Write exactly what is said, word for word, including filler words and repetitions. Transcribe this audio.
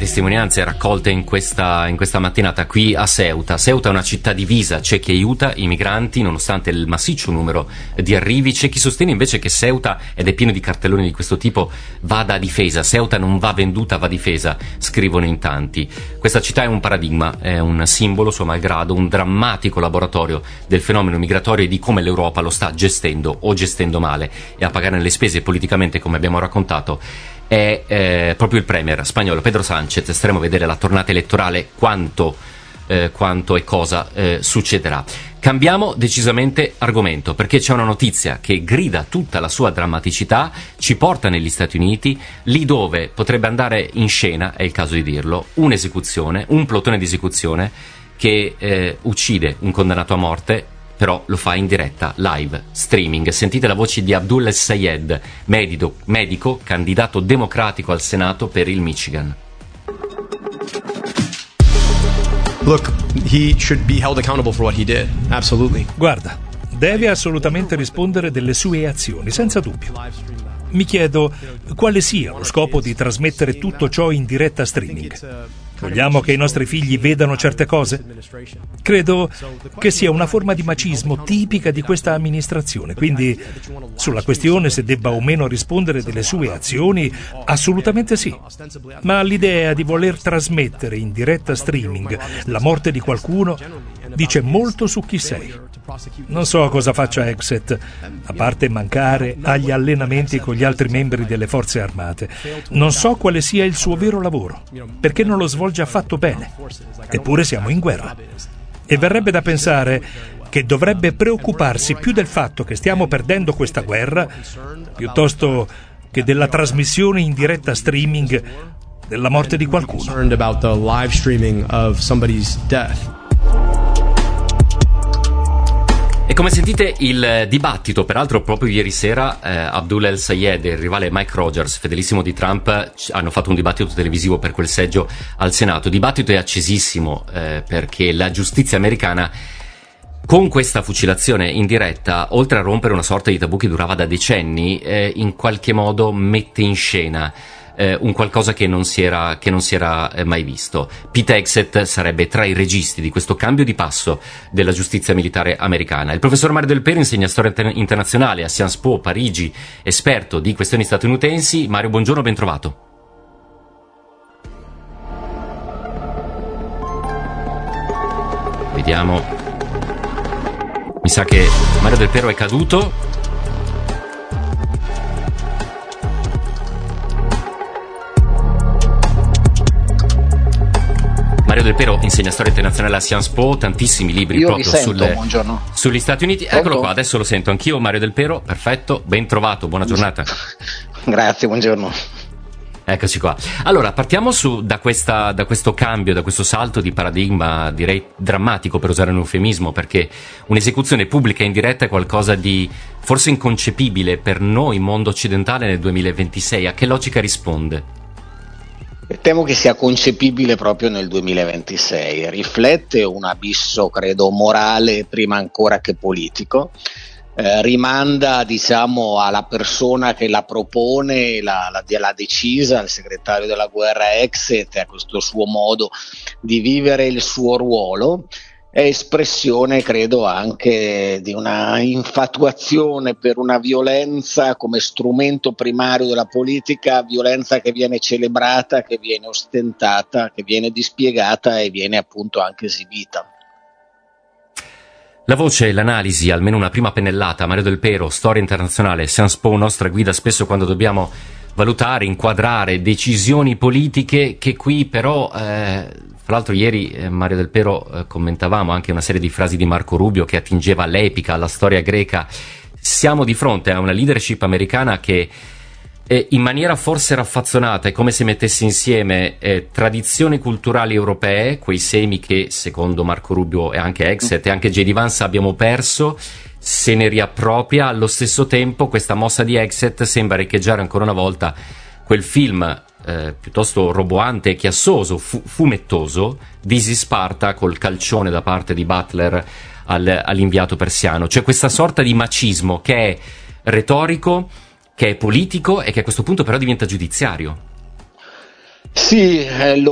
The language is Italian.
testimonianze raccolte in questa, in questa mattinata qui a Ceuta. Ceuta è una città divisa, c'è chi aiuta i migranti nonostante il massiccio numero di arrivi, c'è chi sostiene invece che Ceuta, ed è pieno di cartelloni di questo tipo, vada a difesa. Ceuta non va venduta, va difesa, scrivono in tanti. Questa città è un paradigma, è un simbolo, suo malgrado, un drammatico laboratorio del fenomeno migratorio e di come l'Europa lo sta gestendo o gestendo male, e a pagare le spese politicamente, come abbiamo raccontato, è eh, proprio il premier spagnolo Pedro Sánchez. Staremo a vedere la tornata elettorale quanto, eh, quanto e cosa eh, succederà. Cambiamo decisamente argomento, perché c'è una notizia che grida tutta la sua drammaticità, ci porta negli Stati Uniti, lì dove potrebbe andare in scena, è il caso di dirlo, un'esecuzione, un plotone di esecuzione che eh, uccide un condannato a morte, però lo fa in diretta, live, streaming. Sentite la voce di Abdul El-Sayed, medico, medico, candidato democratico al Senato per il Michigan. Look, he should be held accountable for what he did. Absolutely. Guarda, deve assolutamente rispondere delle sue azioni, senza dubbio. Mi chiedo quale sia lo scopo di trasmettere tutto ciò in diretta streaming. Vogliamo che i nostri figli vedano certe cose? Credo che sia una forma di macismo tipica di questa amministrazione, quindi sulla questione se debba o meno rispondere delle sue azioni, assolutamente sì. Ma l'idea di voler trasmettere in diretta streaming la morte di qualcuno dice molto su chi sei. Non so cosa faccia Hegseth, a parte mancare agli allenamenti con gli altri membri delle forze armate. Non so quale sia il suo vero lavoro, perché non lo svolge affatto bene. Eppure siamo in guerra. E verrebbe da pensare che dovrebbe preoccuparsi più del fatto che stiamo perdendo questa guerra, piuttosto che della trasmissione in diretta streaming della morte di qualcuno. E come sentite, il dibattito, peraltro proprio ieri sera eh, Abdul El-Sayed e il rivale Mike Rogers, fedelissimo di Trump, hanno fatto un dibattito televisivo per quel seggio al Senato. Il dibattito è accesissimo eh, perché la giustizia americana, con questa fucilazione in diretta, oltre a rompere una sorta di tabù che durava da decenni, eh, in qualche modo mette in scena Eh, un qualcosa che non si era, che non si era eh, mai visto. Pete Hegseth sarebbe tra i registi di questo cambio di passo della giustizia militare americana. Il professor Mario Del Pero insegna storia inter- internazionale a Sciences Po Parigi, esperto di questioni statunitensi. Mario, buongiorno, ben trovato. Vediamo. Mi sa che Mario Del Pero è caduto. Mario Del Pero insegna storia internazionale a Sciences Po, tantissimi libri Io proprio sento, sulle, sugli Stati Uniti. Pronto? Eccolo qua, adesso lo sento anch'io. Mario Del Pero, perfetto, ben trovato, buona giornata. Grazie, buongiorno. Eccoci qua. Allora, partiamo su, da, questa, da questo cambio, da questo salto di paradigma, direi drammatico per usare un eufemismo, perché un'esecuzione pubblica in diretta è qualcosa di forse inconcepibile per noi, mondo occidentale, nel duemilaventisei. A che logica risponde? Temo che sia concepibile proprio nel duemilaventisei, riflette un abisso, credo, morale prima ancora che politico, eh, rimanda, diciamo, alla persona che la propone, la, la, la decisa, il segretario della guerra Hegseth, a questo suo modo di vivere il suo ruolo. È espressione, credo, anche di una infatuazione per una violenza come strumento primario della politica, violenza che viene celebrata, che viene ostentata, che viene dispiegata e viene appunto anche esibita. La voce e l'analisi, almeno una prima pennellata. Mario Del Pero, storia internazionale, Sciences Po, nostra guida spesso quando dobbiamo valutare, inquadrare decisioni politiche che qui però... Eh, Tra l'altro ieri eh, Mario Del Pero eh, commentavamo anche una serie di frasi di Marco Rubio che attingeva all'epica, alla storia greca. Siamo di fronte a una leadership americana che eh, in maniera forse raffazzonata è come se mettesse insieme eh, tradizioni culturali europee, quei semi che secondo Marco Rubio e anche Hegseth e anche J D Vance abbiamo perso, se ne riappropria. Allo stesso tempo questa mossa di Hegseth sembra riecheggiare ancora una volta quel film Eh, piuttosto roboante e chiassoso, fu- fumettoso, Disi Sparta, col calcione da parte di Butler al, all'inviato persiano. C'è questa sorta di macismo che è retorico, che è politico e che a questo punto però diventa giudiziario. Sì, eh, lo